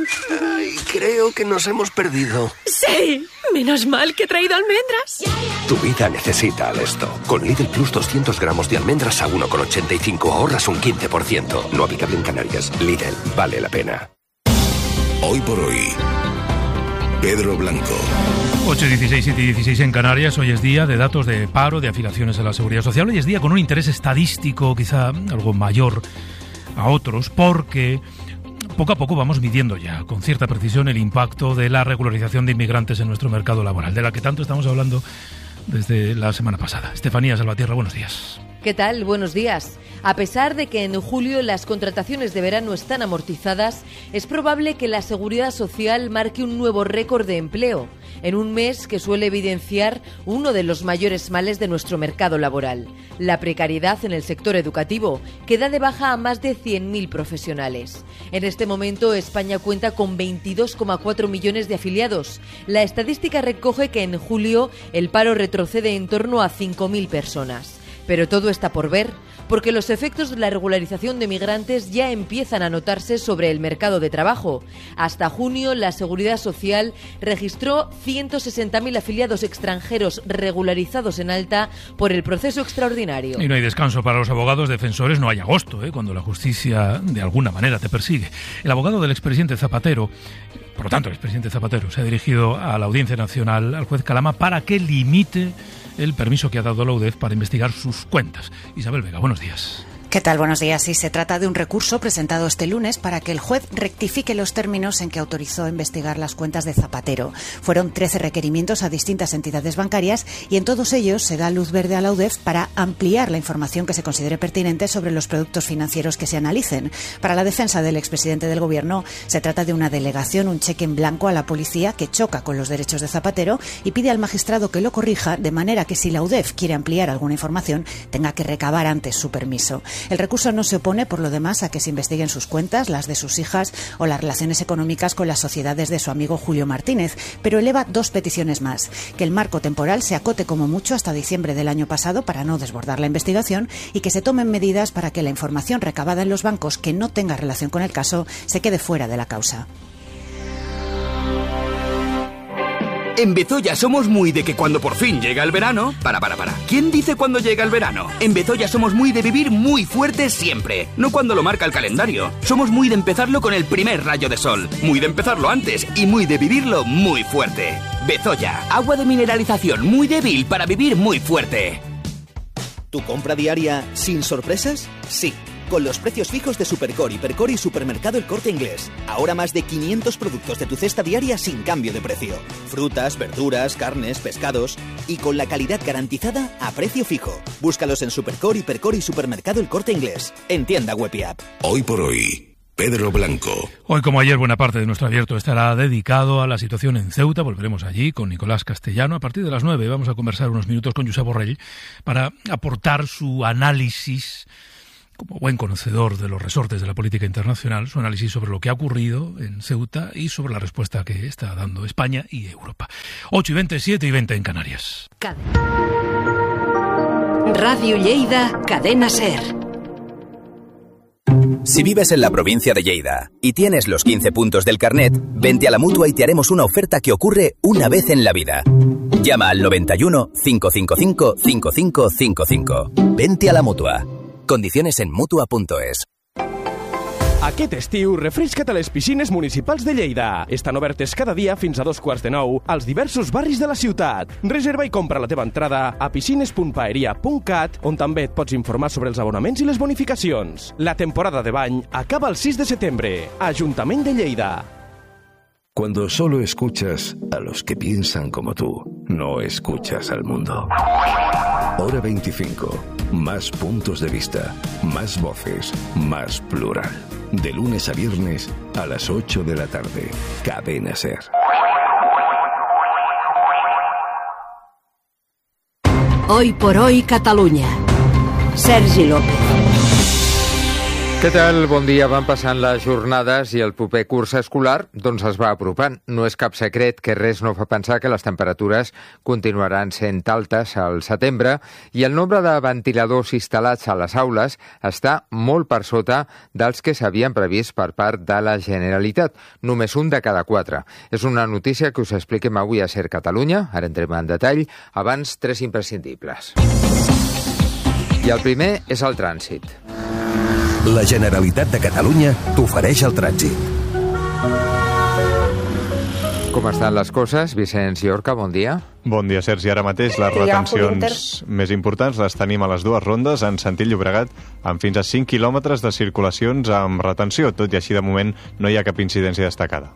Ay, creo que nos hemos perdido. ¡Sí! Menos mal que he traído almendras. Tu vida necesita Alesto. Con Lidl Plus 200 gramos de almendras a 1,85 ahorras un 15%. No aplicable en Canarias. Lidl, vale la pena. Hoy por hoy, Pedro Blanco. 8:16, 7:16 en Canarias. Hoy es día de datos de paro, de afiliaciones a la Seguridad Social. Hoy es día con un interés estadístico quizá algo mayor a otros, porque poco a poco vamos midiendo ya con cierta precisión el impacto de la regularización de inmigrantes en nuestro mercado laboral, de la que tanto estamos hablando desde la semana pasada. Estefanía Salvatierra, buenos días. ¿Qué tal? Buenos días. A pesar de que en julio las contrataciones de verano están amortizadas, es probable que la Seguridad Social marque un nuevo récord de empleo, en un mes que suele evidenciar uno de los mayores males de nuestro mercado laboral, la precariedad en el sector educativo, que da de baja a más de 100.000 profesionales. En este momento, España cuenta con 22,4 millones de afiliados. La estadística recoge que en julio el paro retrocede en torno a 5.000 personas. Pero todo está por ver, porque los efectos de la regularización de migrantes ya empiezan a notarse sobre el mercado de trabajo. Hasta junio, la Seguridad Social registró 160.000 afiliados extranjeros regularizados en alta por el proceso extraordinario. Y no hay descanso para los abogados defensores, no hay agosto, cuando la justicia de alguna manera te persigue. El abogado del expresidente Zapatero, por lo tanto el expresidente Zapatero, se ha dirigido a la Audiencia Nacional, al juez Calama, para que limite el permiso que ha dado la UDEF para investigar sus cuentas. Isabel Vega, buenos días. ¿Qué tal? Buenos días. Sí, se trata de un recurso presentado este lunes para que el juez rectifique los términos en que autorizó investigar las cuentas de Zapatero. Fueron 13 requerimientos a distintas entidades bancarias y en todos ellos se da luz verde a la UDEF para ampliar la información que se considere pertinente sobre los productos financieros que se analicen. Para la defensa del expresidente del Gobierno, se trata de una delegación, un cheque en blanco a la policía que choca con los derechos de Zapatero y pide al magistrado que lo corrija, de manera que si la UDEF quiere ampliar alguna información, tenga que recabar antes su permiso. El recurso no se opone, por lo demás, a que se investiguen sus cuentas, las de sus hijas o las relaciones económicas con las sociedades de su amigo Julio Martínez, pero eleva dos peticiones más: que el marco temporal se acote como mucho hasta diciembre del año pasado para no desbordar la investigación y que se tomen medidas para que la información recabada en los bancos que no tenga relación con el caso se quede fuera de la causa. En Bezoya somos muy de que cuando por fin llega el verano... Para. ¿Quién dice cuándo llega el verano? En Bezoya somos muy de vivir muy fuerte siempre, no cuando lo marca el calendario. Somos muy de empezarlo con el primer rayo de sol, muy de empezarlo antes y muy de vivirlo muy fuerte. Bezoya, agua de mineralización muy débil para vivir muy fuerte. ¿Tu compra diaria sin sorpresas? Sí. Con los precios fijos de Supercore, Hipercor y Supermercado El Corte Inglés. Ahora más de 500 productos de tu cesta diaria sin cambio de precio. Frutas, verduras, carnes, pescados. Y con la calidad garantizada a precio fijo. Búscalos en Supercore, Hipercor y Supermercado El Corte Inglés. En tienda web y app. Hoy por hoy, Pedro Blanco. Hoy, como ayer, buena parte de nuestro abierto estará dedicado a la situación en Ceuta. Volveremos allí con Nicolás Castellano. A partir de las 9 vamos a conversar unos minutos con Josep Borrell para aportar su análisis, como buen conocedor de los resortes de la política internacional, su análisis sobre lo que ha ocurrido en Ceuta y sobre la respuesta que está dando España y Europa. 8:20, 7:20 en Canarias. Radio Lleida, Cadena SER. Si vives en la provincia de Lleida y tienes los 15 puntos del carnet, vente a la Mutua y te haremos una oferta que ocurre una vez en la vida. Llama al 91 555 5555. Vente a la Mutua. Condiciones en Mutua.es. Aquest estiu, refresca't a les piscines municipals de Lleida. Estan obertes cada dia fins a 8:45 als diversos barris de la ciutat. Reserva i compra la teva entrada a piscines.paeria.cat, on també et pots informar sobre els abonaments i les bonificacions. La temporada de bany acaba el 6 de setembre. Ajuntament de Lleida. Cuando solo escuchas a los que piensan como tú, no escuchas al mundo. Hora 25. Más puntos de vista, más voces, más plural. De lunes a viernes a las 8 de la tarde. Cadena SER. Hoy por hoy, Catalunya. Sergi López. Què tal? Bon dia. Van passant les jornades i el proper curs escolar es va apropant. No és cap secret que res no fa pensar que les temperatures continuaran sent altes al setembre i el nombre de ventiladors instal·lats a les aules està molt per sota dels que s'havien previst per part de la Generalitat. Només un de cada 4. És una notícia que us expliquem avui a SER Catalunya. Ara entrem en detall. Abans, 3 imprescindibles. I el primer és el trànsit. La Generalitat de Catalunya t'ofereix el trànsit. Com estan les coses? Vicenç Llorca, bon dia. Bon dia, Sergi. Ara mateix les retencions més importants les tenim a les dues rondes en sentit Llobregat, amb fins a 5 quilòmetres de circulacions amb retenció. Tot i així, de moment, no hi ha cap incidència destacada.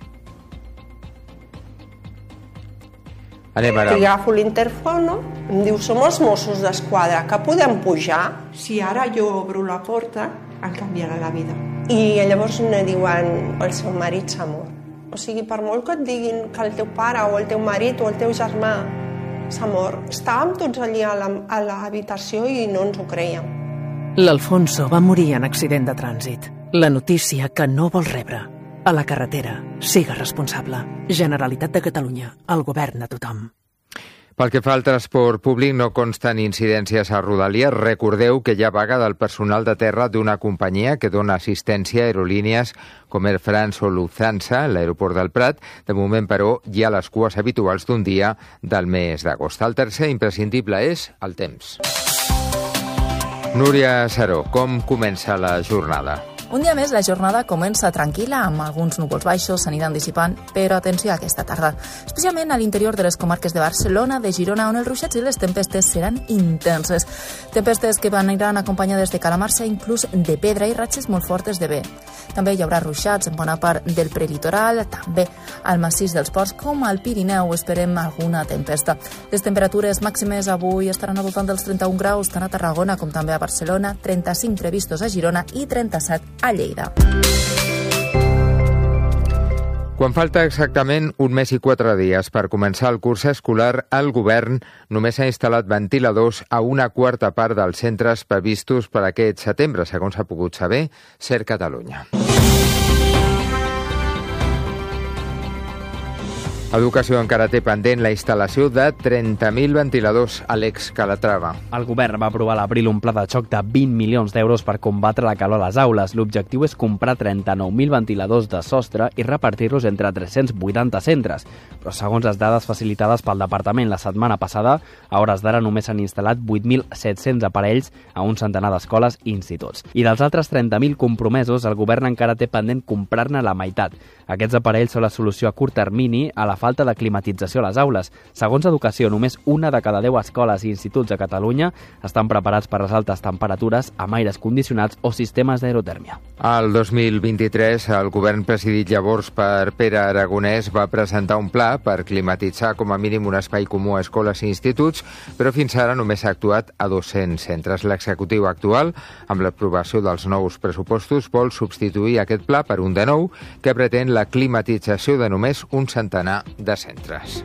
Anem ara. Que agafo l'interfon, em diu, som els Mossos d'Esquadra, que podem pujar? Si ara jo obro la porta, em canviarà la vida. I llavors me diuen, el seu marit s'ha mort. O sigui, per molt que et diguin que el teu pare o el teu marit o el teu germà s'ha mort, estàvem tots allí a l'habitació i no ens ho creiem. L'Alfonso va morir en accident de trànsit. La notícia que no vols rebre. A la carretera, siga responsable. Generalitat de Catalunya, el govern de tothom. Pel que fa al transport públic, no consten incidències a Rodalies. Recordeu que hi ha vaga del personal de terra d'una companyia que dona assistència a aerolínies com Air France o Lufthansa a l'aeroport del Prat. De moment, però, hi ha les cues habituals d'un dia del mes d'agost. El tercer imprescindible és el temps. Núria Saró, com comença la jornada? Un dia més, la jornada comença tranquil·la, amb alguns núvols baixos, s'aniran dissipant, però atenció a aquesta tarda. Especialment a l'interior de les comarques de Barcelona, de Girona, on els ruixats i les tempestes seran intenses. Tempestes que aniran acompanyades de calamarsa, inclús de pedra i ratxes molt fortes de vent. També hi haurà ruixats en bona part del prelitoral, també al massís dels Ports, com al Pirineu esperem alguna tempesta. Les temperatures màximes avui estaran al voltant dels 31 graus, tant a Tarragona com també a Barcelona, 35 previstos a Girona i 37 a Lleida. Quan falta exactament un mes i 4 dies per començar el curs escolar, el govern només ha instal·lat ventiladors a una quarta part dels centres previstos per aquest setembre, segons s'ha pogut saber, SER Catalunya. Educació encara té pendent la instal·lació de 30.000 ventiladors. Àlex Calatrava. El govern va aprovar a l'abril un pla de xoc de 20 milions d'euros per combatre la calor a les aules. L'objectiu és comprar 39.000 ventiladors de sostre i repartir-los entre 380 centres. Però segons les dades facilitades pel departament la setmana passada, a hores d'ara només s'han instal·lat 8.700 aparells a un centenar d'escoles i instituts. I dels altres 30.000 compromesos, el govern encara té pendent comprar-ne la meitat. Aquests aparells són la solució a curt termini a la falta de climatització a les aules. Segons Educació, només una de cada 10 escoles i instituts a Catalunya estan preparats per les altes temperatures amb aires condicionats o sistemes d'aerotèrmia. Al 2023, el govern presidit llavors per Pere Aragonès va presentar un pla per climatitzar com a mínim un espai comú a escoles i instituts, però fins ara només ha actuat a 200 centres. L'executiu actual, amb l'aprovació dels nous pressupostos, vol substituir aquest pla per un de nou que pretén la climatització de només un centenar de centres.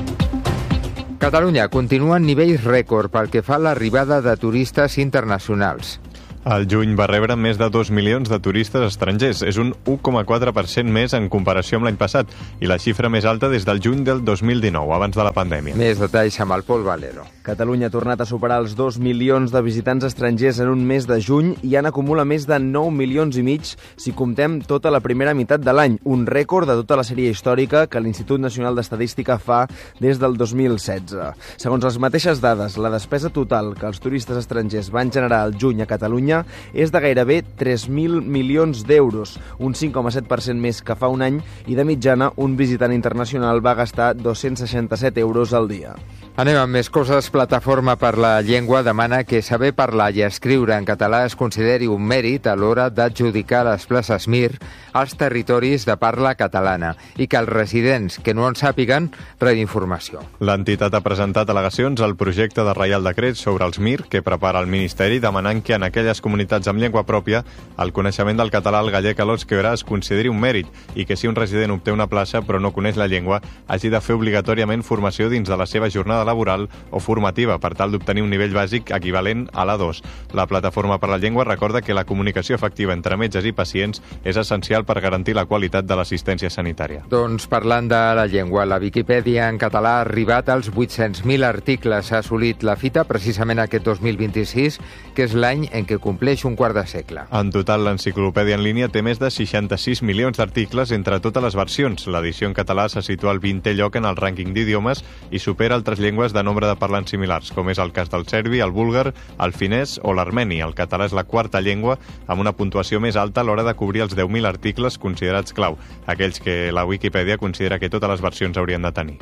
Catalunya continua en nivells rècord pel que fa a l'arribada de turistes internacionals. El juny va rebre més de 2 milions de turistes estrangers. És un 1,4% més en comparació amb l'any passat i la xifra més alta des del juny del 2019, abans de la pandèmia. Més detalls amb el Pol Valero. Catalunya ha tornat a superar els 2 milions de visitants estrangers en un mes de juny i en acumula més de 9 milions i mig si comptem tota la primera meitat de l'any, un rècord de tota la sèrie històrica que l'Institut Nacional d'Estadística fa des del 2016. Segons les mateixes dades, la despesa total que els turistes estrangers van generar al juny a Catalunya és de gairebé 3.000 milions d'euros, un 5,7% més que fa un any, i de mitjana un visitant internacional va gastar 267 euros al dia. Anem amb més coses. Plataforma per la Llengua demana que saber parlar i escriure en català es consideri un mèrit a l'hora d'adjudicar les places MIR als territoris de parla catalana i que els residents que no en sàpiguen rebin informació. L'entitat ha presentat al·legacions al projecte de Reial Decret sobre els MIR que prepara el Ministeri, demanant que en aquelles comunitats amb llengua pròpia el coneixement del català, el gallec o l'euskera es consideri un mèrit i que si un resident obté una plaça però no coneix la llengua hagi de fer obligatòriament formació dins de la seva jornada laboral o formativa per tal d'obtenir un nivell bàsic equivalent a l'A2. La Plataforma per la Llengua recorda que la comunicació efectiva entre metges i pacients és essencial per garantir la qualitat de l'assistència sanitària. Doncs parlant de la llengua, la Viquipèdia en català ha arribat als 800.000 articles. Ha assolit la fita precisament aquest 2026, que és l'any en què compleix un quart de segle. En total, l'enciclopèdia en línia té més de 66 milions d'articles entre totes les versions. L'edició en català se situa al 20è lloc en el rànquing d'idiomes i supera altres llengües de nombre de parlants similars, com és el cas del serbi, el búlgar, el finès o l'armeni. El català és la quarta llengua amb una puntuació més alta a l'hora de cobrir els 10.000 articles considerats clau, aquells que la Wikipedia considera que totes les versions haurien de tenir.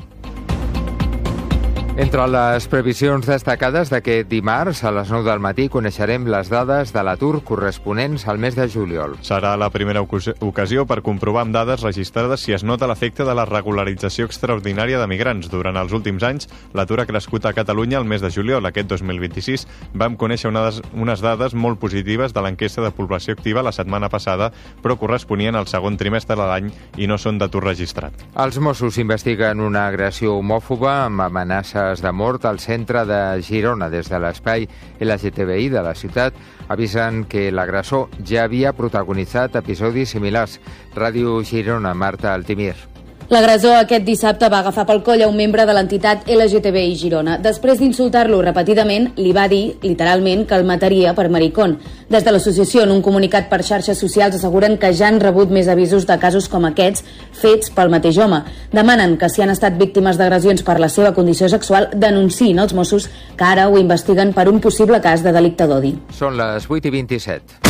Entre les previsions destacades d'aquest dimarts, a les 9 del matí, coneixerem les dades de l'atur corresponents al mes de juliol. Serà la primera ocasió per comprovar amb dades registrades si es nota l'efecte de la regularització extraordinària de migrants. Durant els últims anys, l'atur ha crescut a Catalunya al mes de juliol. Aquest 2026 vam conèixer unes dades molt positives de l'enquesta de població activa la setmana passada, però corresponien al segon trimestre de l'any i no són d'atur registrat. Els Mossos investiguen una agressió homòfoba amb amenaces de mort al centre de Girona. Des de l'espai LGTBI de la ciutat avisen que l'agressor ja havia protagonitzat episodis similars. Ràdio Girona, Marta Altimir. L'agressor aquest dissabte va agafar pel coll a un membre de l'entitat LGTBI Girona. Després d'insultar-lo repetidament, li va dir, literalment, que el mataria per maricón. Des de l'associació, en un comunicat per xarxes socials, asseguren que ja han rebut més avisos de casos com aquests fets pel mateix home. Demanen que si han estat víctimes d'agressions per la seva condició sexual, denunciïn els Mossos, que ara ho investiguen per un possible cas de delicte d'odi. Són les 8:27.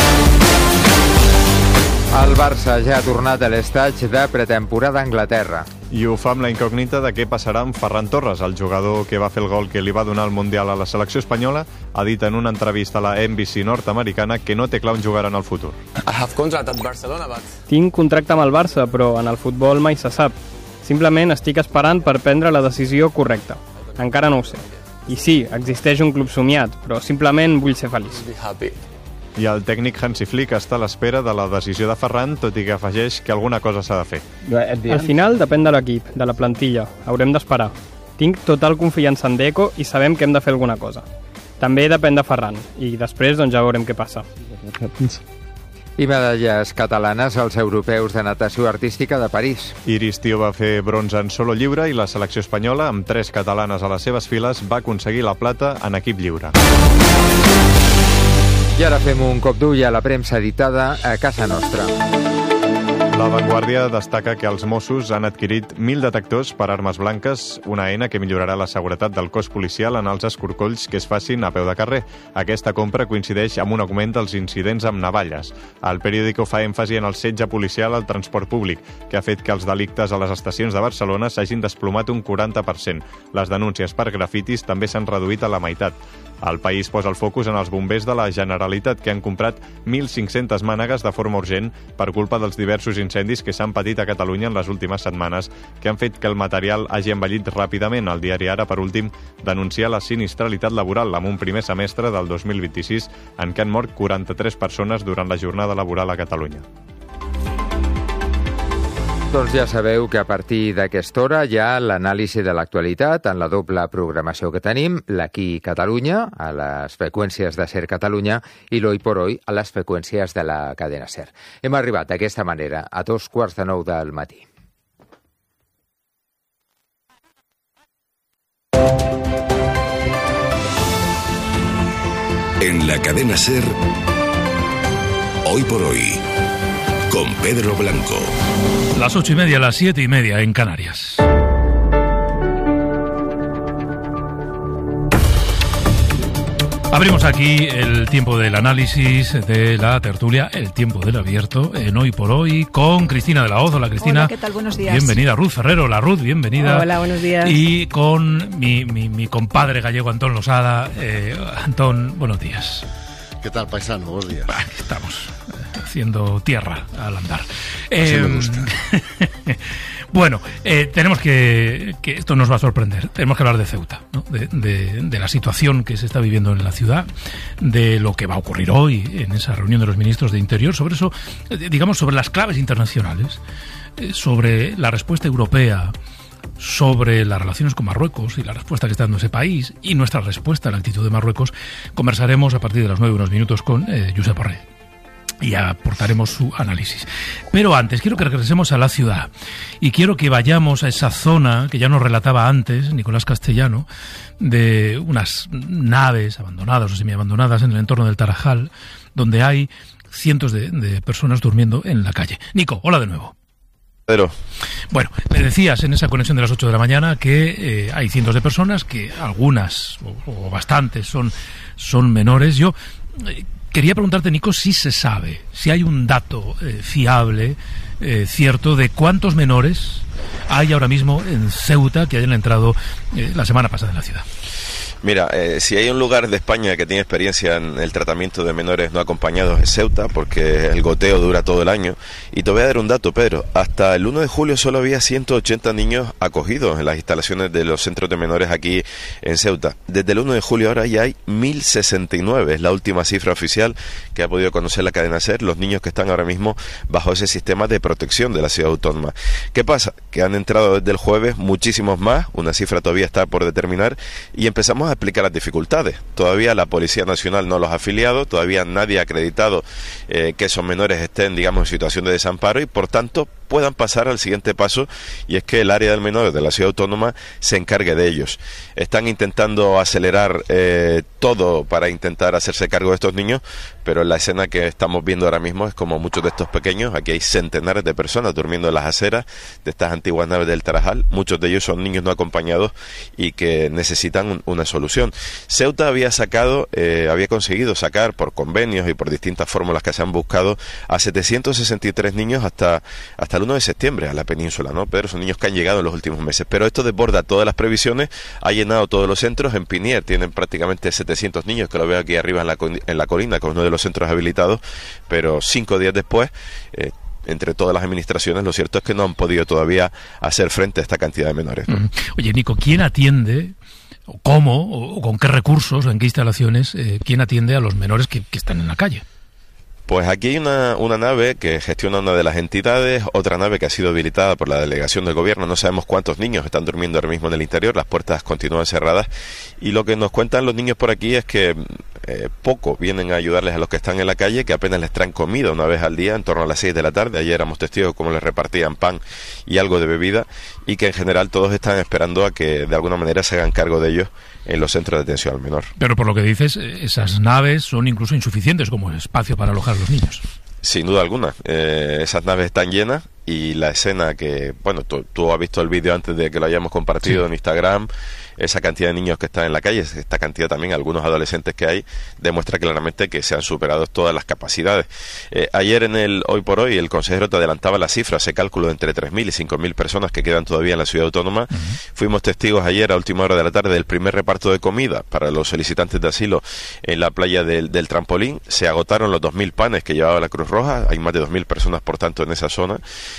El Barça ja ha tornat a l'estatge de pretemporada a Anglaterra. I ho fa amb la incògnita de què passarà amb Ferran Torres. El jugador que va fer el gol que li va donar el Mundial a la selecció espanyola ha dit en una entrevista a la NBC nord-americana que no té clar on jugarà en el futur. Tinc contracte amb el Barça, però en el futbol mai se sap. Simplement estic esperant per prendre la decisió correcta. Encara no ho sé. I sí, existeix un club somiat, però simplement vull ser feliç. I el tècnic Hansi Flick està a l'espera de la decisió de Ferran, tot i que afegeix que alguna cosa s'ha de fer. Al final depèn de l'equip, de la plantilla. Haurem d'esperar. Tinc total confiança en Deco i sabem que hem de fer alguna cosa. També depèn de Ferran, i després doncs ja veurem què passa. I medalles catalanes als europeus de natació artística de París. Iris Tío va fer bronze en solo lliure i la selecció espanyola, amb 3 catalanes a les seves files, va aconseguir la plata en equip lliure. I ara fem un cop d'ull a la premsa editada a casa nostra. La Vanguardia destaca que els Mossos han adquirit 1.000 detectors per armes blanques, una eina que millorarà la seguretat del cos policial en els escorcolls que es facin a peu de carrer. Aquesta compra coincideix amb un augment dels incidents amb navalles. El periòdico fa èmfasi en el setge policial al transport públic, que ha fet que els delictes a les estacions de Barcelona s'hagin desplomat un 40%. Les denúncies per grafitis també s'han reduït a la meitat. El País posa el focus en els bombers de la Generalitat, que han comprat 1.500 mànegues de forma urgent per culpa dels diversos incendis que s'han patit a Catalunya en les últimes setmanes, que han fet que el material hagi envellit ràpidament. El diari Ara, per últim, denuncia la sinistralitat laboral amb un primer semestre del 2026 en què han mort 43 persones durant la jornada laboral a Catalunya. Doncs ja sabeu que a partir d'aquesta hora hi ha l'anàlisi de l'actualitat en la doble programació que tenim, l'Aquí Catalunya, a les freqüències de SER Catalunya, i l'Hoy por Hoy, a les freqüències de la cadena SER. Hem arribat d'aquesta manera a 8:45 del matí. En la cadena SER, Hoy por Hoy, con Pedro Blanco. Las 8:30, las 7:30 en Canarias. Abrimos aquí el tiempo del análisis, de la tertulia, el tiempo del abierto, en Hoy por Hoy, con Cristina de la Hoz. Hola, Cristina. Hola, ¿qué tal? Buenos días. Bienvenida. Ruth Ferrero. Hola, Ruth, bienvenida. Hola, buenos días. Y con mi compadre gallego, Antón Losada. Antón, buenos días. ¿Qué tal, paisano? Buenos días. Aquí estamos, haciendo tierra al andar. Así me gusta. Bueno, tenemos que esto nos va a sorprender. Tenemos que hablar de Ceuta, ¿no? De la situación que se está viviendo en la ciudad, de lo que va a ocurrir hoy en esa reunión de los ministros de Interior, sobre eso, digamos, sobre las claves internacionales, sobre la respuesta europea sobre las relaciones con Marruecos y la respuesta que está dando ese país y nuestra respuesta a la actitud de Marruecos, conversaremos a partir de las 9 unos minutos con Josep Borrell y aportaremos su análisis. Pero antes, quiero que regresemos a la ciudad y quiero que vayamos a esa zona que ya nos relataba antes Nicolás Castellano, de unas naves abandonadas o semiabandonadas en el entorno del Tarajal, donde hay cientos de personas durmiendo en la calle. Nico, hola de nuevo. Pedro. Bueno, me decías en esa conexión de las 8 de la mañana que hay cientos de personas, que algunas o bastantes son menores. Yo quería preguntarte, Nico, si se sabe, si hay un dato fiable, cierto, de cuántos menores hay ahora mismo en Ceuta que hayan entrado la semana pasada en la ciudad. Mira, si hay un lugar de España que tiene experiencia en el tratamiento de menores no acompañados es Ceuta, porque el goteo dura todo el año. Y te voy a dar un dato, Pedro. Hasta el 1 de julio solo había 180 niños acogidos en las instalaciones de los centros de menores aquí en Ceuta. Desde el 1 de julio ahora ya hay 1.069, es la última cifra oficial que ha podido conocer la cadena SER, los niños que están ahora mismo bajo ese sistema de protección de la ciudad autónoma. ¿Qué pasa? Que han entrado desde el jueves muchísimos más, una cifra todavía está por determinar, y empezamos a explicar las dificultades. Todavía la Policía Nacional no los ha afiliado, todavía nadie ha acreditado que esos menores estén, digamos, en situación de desamparo y por tanto puedan pasar al siguiente paso, y es que el área del menor de la ciudad autónoma se encargue de ellos. Están intentando acelerar todo para intentar hacerse cargo de estos niños, pero la escena que estamos viendo ahora mismo es como muchos de estos pequeños. Aquí hay centenares de personas durmiendo en las aceras de estas antiguas naves del Tarajal. Muchos de ellos son niños no acompañados y que necesitan una solución. Ceuta había conseguido sacar por convenios y por distintas fórmulas que se han buscado a 763 niños hasta el 1 de septiembre a la península, ¿no? Pero son niños que han llegado en los últimos meses. Pero esto desborda todas las previsiones, ha llenado todos los centros. En Pinier tienen prácticamente 700 niños, que lo veo aquí arriba en la colina, con uno de los centros habilitados, pero 5 días después, entre todas las administraciones, lo cierto es que no han podido todavía hacer frente a esta cantidad de menores, ¿no? Oye, Nico, ¿quién atiende, o cómo, o con qué recursos, o en qué instalaciones, quién atiende a los menores que están en la calle? Pues aquí hay una nave que gestiona una de las entidades, otra nave que ha sido habilitada por la delegación del gobierno. No sabemos cuántos niños están durmiendo ahora mismo en el interior, las puertas continúan cerradas, y lo que nos cuentan los niños por aquí es que poco vienen a ayudarles a los que están en la calle, que apenas les traen comida una vez al día, en torno a las 6 de la tarde. Ayer éramos testigos de cómo les repartían pan y algo de bebida, y que en general todos están esperando a que de alguna manera se hagan cargo de ellos en los centros de atención al menor. Pero por lo que dices, esas naves son incluso insuficientes como espacio para alojar a los niños. Sin duda alguna, esas naves están llenas, y la escena que, bueno, tú has visto el vídeo antes de que lo hayamos compartido en Instagram, esa cantidad de niños que están en la calle, esta cantidad también, algunos adolescentes que hay, demuestra claramente que se han superado todas las capacidades. Ayer en el Hoy por Hoy el consejero te adelantaba la cifra, ese cálculo de entre 3.000 y 5.000 personas que quedan todavía en la ciudad autónoma. Fuimos testigos ayer a última hora de la tarde del primer reparto de comida para los solicitantes de asilo en la playa del Trampolín. Se agotaron los 2.000 panes que llevaba la Cruz Roja, hay más de 2.000 personas por tanto en esa zona,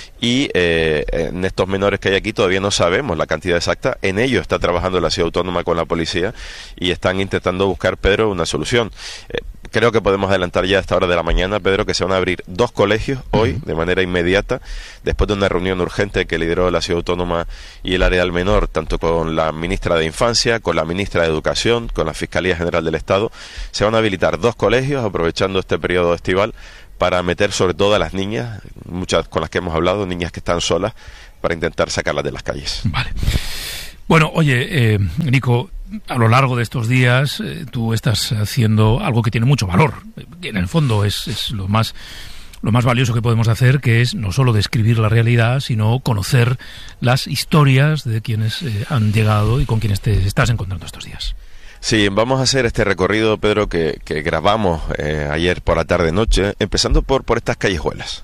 y en estos menores que hay aquí todavía no sabemos la cantidad exacta. En ello está trabajando la ciudad autónoma con la policía y están intentando buscar, Pedro, una solución. Creo que podemos adelantar ya a esta hora de la mañana, Pedro, que se van a abrir 2 colegios hoy de manera inmediata, después de una reunión urgente que lideró la ciudad autónoma y el área del menor, tanto con la ministra de Infancia, con la ministra de Educación, con la Fiscalía General del Estado. Se van a habilitar 2 colegios aprovechando este periodo estival para meter sobre todo a las niñas, muchas con las que hemos hablado, niñas que están solas, para intentar sacarlas de las calles. Vale. Bueno, oye, Nico, a lo largo de estos días tú estás haciendo algo que tiene mucho valor, que en el fondo es lo más valioso que podemos hacer, que es no solo describir la realidad, sino conocer las historias de quienes han llegado y con quienes te estás encontrando estos días. Sí, vamos a hacer este recorrido, Pedro, que grabamos ayer por la tarde-noche, empezando por estas callejuelas.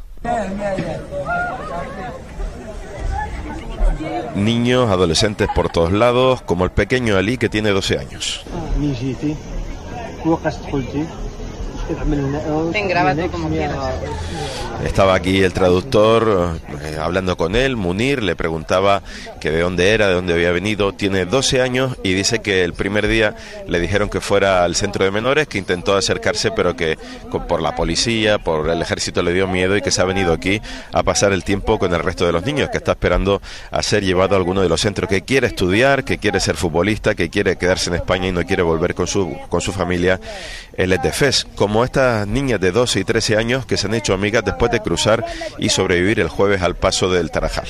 Niños, adolescentes por todos lados, como el pequeño Ali, que tiene 12 años. Ven, graba tú como quieras. Estaba aquí el traductor hablando con él. Munir le preguntaba que de dónde era, de dónde había venido. Tiene 12 años y dice que el primer día le dijeron que fuera al centro de menores, que intentó acercarse, pero que por la policía, por el ejército le dio miedo y que se ha venido aquí a pasar el tiempo con el resto de los niños, que está esperando a ser llevado a alguno de los centros, que quiere estudiar, que quiere ser futbolista, que quiere quedarse en España y no quiere volver con su familia. Él es de Fez, como estas niñas de 12 y 13 años que se han hecho amigas después de cruzar y sobrevivir el jueves al paso del Tarajal.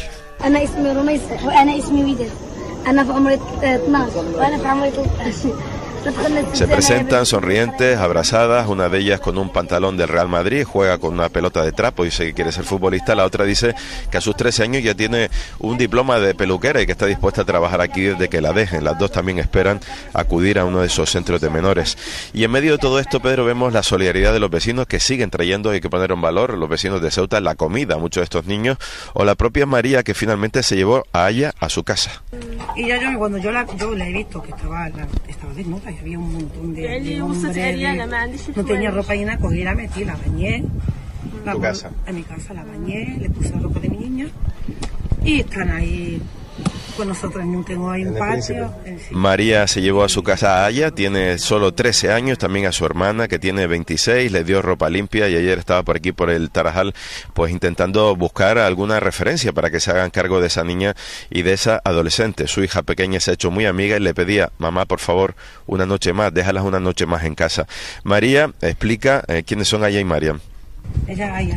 Se presentan sonrientes, abrazadas, una de ellas con un pantalón del Real Madrid, juega con una pelota de trapo y dice que quiere ser futbolista, la otra dice que a sus 13 años ya tiene un diploma de peluquera y que está dispuesta a trabajar aquí desde que la dejen. Las dos también esperan acudir a uno de esos centros de menores. Y en medio de todo esto, Pedro, vemos la solidaridad de los vecinos que siguen trayendo, hay que poner en valor, los vecinos de Ceuta, la comida a muchos de estos niños, o la propia María que finalmente se llevó a Aya a su casa. Y cuando yo la he visto que estaba desnuda y había un montón de hombres, no tenía ropa llena, cogí, la metí, la bañé. ¿En tu casa? En mi casa la bañé, le puse la ropa de mi niña y están ahí con nosotros. No tengo ahí un patio. María se llevó a su casa a Aya, tiene solo 13 años, también a su hermana que tiene 26, le dio ropa limpia y ayer estaba por aquí por el Tarajal pues intentando buscar alguna referencia para que se hagan cargo de esa niña y de esa adolescente. Su hija pequeña se ha hecho muy amiga y le pedía: mamá, por favor, una noche más, déjalas una noche más en casa. María explica quiénes son Aya y Mariam. Ella, Aya.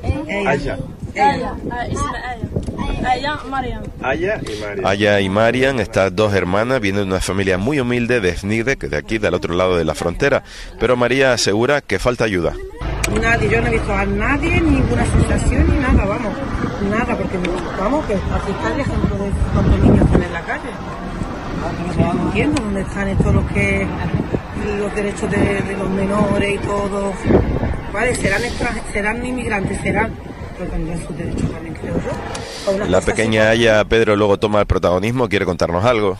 Aya y Mariam, estas dos hermanas, vienen de una familia muy humilde de Snide, que de aquí, del otro lado de la frontera. Pero María asegura que falta ayuda. Nadie, yo no he visto a nadie, ninguna asociación ni nada, nada, porque que aquí está el ejemplo de cuántos niños están en la calle. No entiendo dónde están todos los derechos de los menores y todo. Vale, serán inmigrantes, pero tendrán sus derechos también, creo yo. La pequeña Aya, Pedro, luego toma el protagonismo, quiere contarnos algo.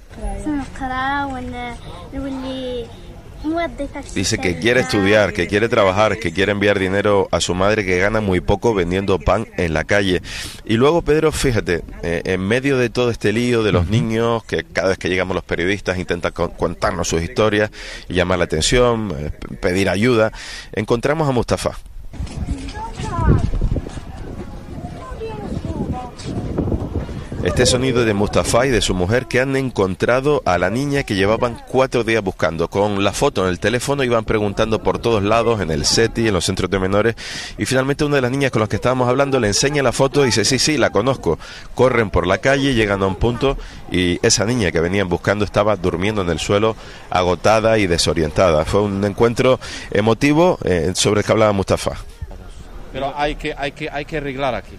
Dice que quiere estudiar, que quiere trabajar, que quiere enviar dinero a su madre, que gana muy poco vendiendo pan en la calle. Y luego, Pedro, fíjate, en medio de todo este lío de los niños, que cada vez que llegamos los periodistas intentan contarnos sus historias y llamar la atención, pedir ayuda, encontramos a Mustafa. Este sonido de Mustafa y de su mujer, que han encontrado a la niña que llevaban 4 días buscando. Con la foto en el teléfono iban preguntando por todos lados, en el SETI, en los centros de menores, y finalmente una de las niñas con las que estábamos hablando le enseña la foto y dice: sí, la conozco. Corren por la calle, llegan a un punto y esa niña que venían buscando estaba durmiendo en el suelo, agotada y desorientada. Fue un encuentro emotivo sobre el que hablaba Mustafa. Pero hay que arreglar aquí.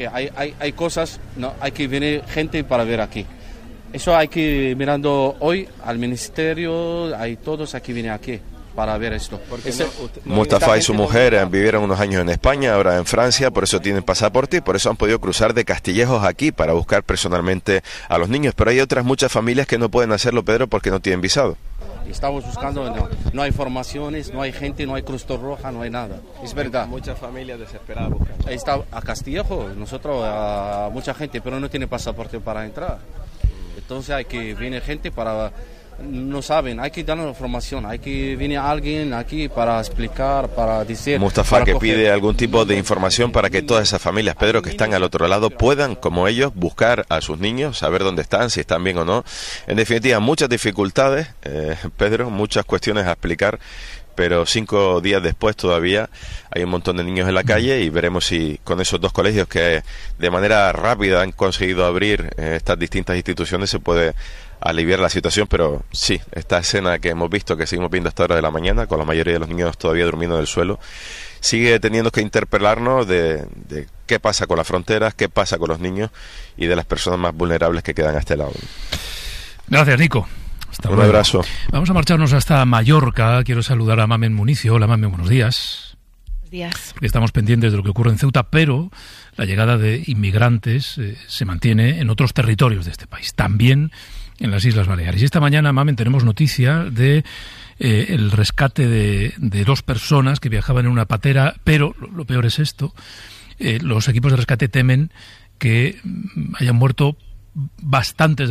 Hay cosas, no, hay que venir gente para ver aquí. Eso hay que ir mirando hoy al ministerio, hay todos aquí vienen aquí para ver esto. Mustafa y su mujer vivieron unos años en España, ahora en Francia, por eso tienen pasaporte y por eso han podido cruzar de Castillejos aquí para buscar personalmente a los niños. Pero hay otras muchas familias que no pueden hacerlo, Pedro, porque no tienen visado. Estamos buscando, no hay formaciones, no hay gente, no hay Cruz Roja, no hay nada. Es verdad. Muchas familias desesperadas buscando. Ahí está a Castillejo, nosotros a mucha gente, pero no tiene pasaporte para entrar. Entonces hay que venir gente para... No saben, hay que darnos formación, hay que venir alguien aquí para explicar, para decir... Mustafa que pide algún tipo de información para que todas esas familias, Pedro, que están al otro lado, puedan, como ellos, buscar a sus niños, saber dónde están, si están bien o no. En definitiva, muchas dificultades, Pedro, muchas cuestiones a explicar, pero 5 días después todavía hay un montón de niños en la calle y veremos si con esos 2 colegios que de manera rápida han conseguido abrir estas distintas instituciones se puede aliviar la situación. Pero sí, esta escena que hemos visto, que seguimos viendo a esta hora de la mañana, con la mayoría de los niños todavía durmiendo en el suelo, sigue teniendo que interpelarnos de qué pasa con las fronteras, qué pasa con los niños y de las personas más vulnerables que quedan a este lado. Gracias, Nico. Hasta luego. Un abrazo. Vamos a marcharnos hasta Mallorca. Quiero saludar a Mamen Municio. Hola, Mamen, buenos días. Buenos días. Estamos pendientes de lo que ocurre en Ceuta, pero la llegada de inmigrantes se mantiene en otros territorios de este país, también en las Islas Baleares. Y esta mañana, Mamen, tenemos noticia de el rescate de 2 personas que viajaban en una patera, pero lo peor es esto, los equipos de rescate temen que hayan muerto bastantes